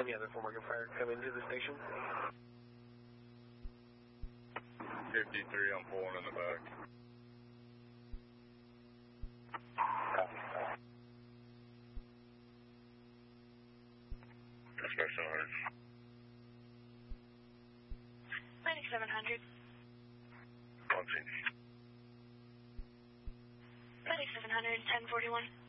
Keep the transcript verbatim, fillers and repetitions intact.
Any other Fort Morgan Fire come into the station? fifty-three, I'm pulling in the back. Inspection orders. ninety-seven hundred. Launching. ninety-seven hundred, ten forty-one.